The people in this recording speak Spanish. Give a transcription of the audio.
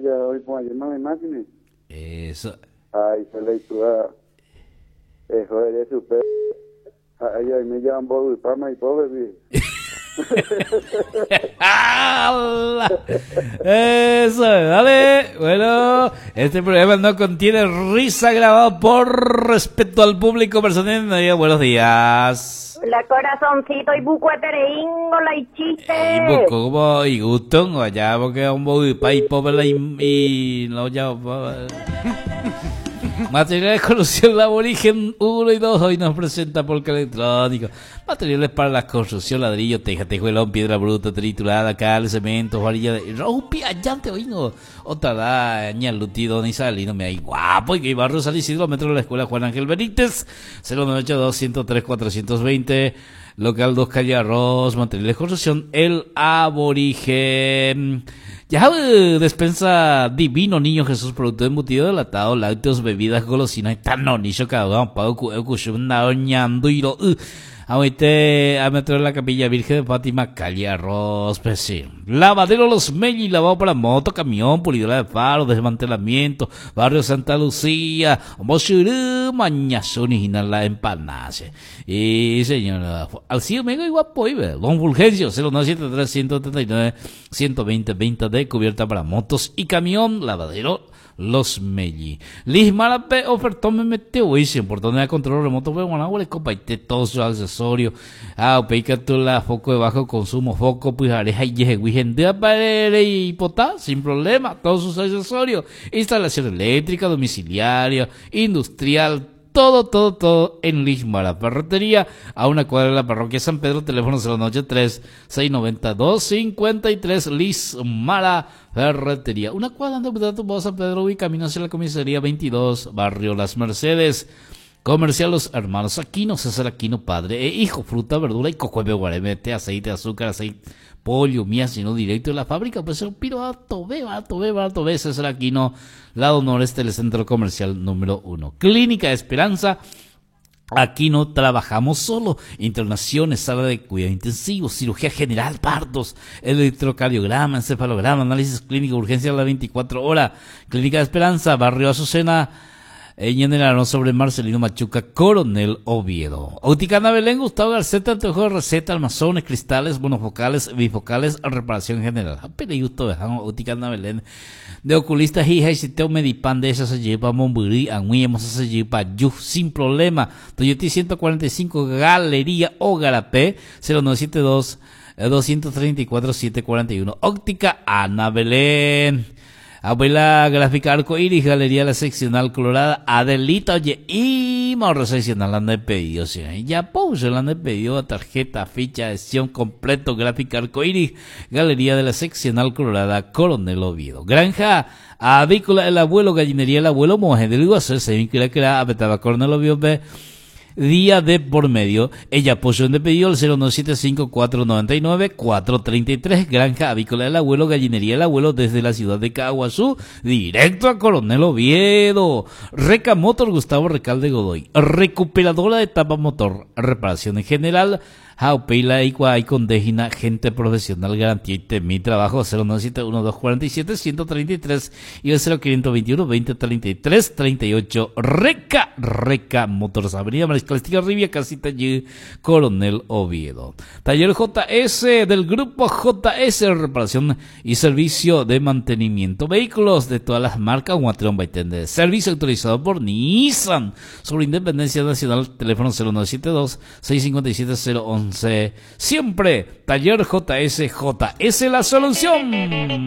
ya hoy por ayer no me máquina. Eso. Ay, se le hizo a... joder, es super... Ay, me llaman Bobo y Pama y pobre, Eso, dale. Bueno, este programa no contiene risa grabado por respeto al público personal. Buenos días. Hola, corazoncito y buco etereingo la y chiste. Y buco como y gustón allá porque un bobo y pai pobre y no ya. Materiales de construcción aborigen 1 y 2 hoy nos presenta Polka Electrónico. Materiales para la construcción, ladrillo, teja, tejuelón, piedra bruta, triturada, cal, cemento, varilla de rompi, allante, oíno. Otra da, ñalutido, ni salino, me hay guapo. Y que barrio San Isidro, metro de la escuela Juan Ángel Benítez, 098-203-420. Local 2 Calle Arroz, materiales de construcción, el aborigen. Ya despensa divino Niño Jesús, producto embutido, delatado, lácteos, bebidas, golosinas, tanonicho, cada uno, pago, cuchuna, ñando y lo, ahorita a metro de la Capilla Virgen de Fátima, Calle Arroz, pues sí. Lavadero Los Melli, lavado para moto, camión, pulidora de faro, desmantelamiento, barrio Santa Lucía, Mochurú, Mañazo, original la empanace. Y señora, Alcido Mega y guapo, Don Fulgencio, 0973-139-120-20 de cubierta para motos y camión, lavadero Los Melli. Liz Marape ofertó me metió y por donde hay control remoto veo una le compartí todos sus accesorios. Peica tú la foco de bajo consumo, foco pues areja y gente aparece y potá sin problema, todos sus accesorios, instalación eléctrica, domiciliaria, industrial, todo en Lismara Ferretería, a una cuadra de la parroquia San Pedro, teléfono 093-692-53, Lismara Ferretería. Una cuadra de tu voz San Pedro y camino hacia la comisaría 22, barrio Las Mercedes. Comercial Los Hermanos Aquino, César Aquino, padre e hijo, fruta, verdura y cocuebe, guaremete, aceite, azúcar, aceite, pollo, mía, sino directo de la fábrica, pues un piro alto, César Aquino, lado noreste del centro comercial número 1. Clínica Esperanza, aquí no trabajamos solo, internaciones, sala de cuidado intensivo, cirugía general, partos, electrocardiograma, encefalograma, análisis clínico, urgencia a las 24 horas. Clínica Esperanza, barrio Azucena, en sobre Marcelino Machuca, Coronel Oviedo. Óptica Belén, Gustavo Garceta, anteojo de receta, armazones, cristales, monofocales, bifocales, reparación general. Pero justo dejamos Óptica Belén. De oculistas, hija y sitio Medipan de esas se lleva Monburí, Anguilla, se lleva Yu, sin problema. Toyota 145, Galería Ogarapé, 0972 234 741. Óptica Ana Belén. Abuela Gráfica Arco Iris, Galería La Seccional Colorada, Adelita, oye, y morro seccional la de pedido, ¿sí? Ya puse la de pedido, tarjeta, ficha, gestión completo, Gráfica Arco Iris, Galería de la Seccional Colorada, Coronel Oviedo. Granja Avícola El Abuelo, Gallinería El Abuelo, Monje del Iguazú, se vincula que era Abetaba Coronel Oviedo, día de por medio. Ella posee de pedido el 0975499-433, Granja Avícola del Abuelo, Gallinería El Abuelo, desde la ciudad de Caguazú, directo a Coronel Oviedo. Reca Motor, Gustavo Recalde Godoy, recuperadora de tapa motor, reparación en general, Jaupeila y Condégina, gente profesional, garantía y mi trabajo, 0971247-133 y el 0521-2033-38, Reca Motors, Avenida Mariscal Estigarribia, Casita G, Coronel Oviedo. Taller JS del grupo JS, reparación y servicio de mantenimiento, vehículos de todas las marcas, Guatrón Baitende, servicio autorizado por Nissan, sobre Independencia Nacional, teléfono 0972-657-011. Siempre Taller JS la solución.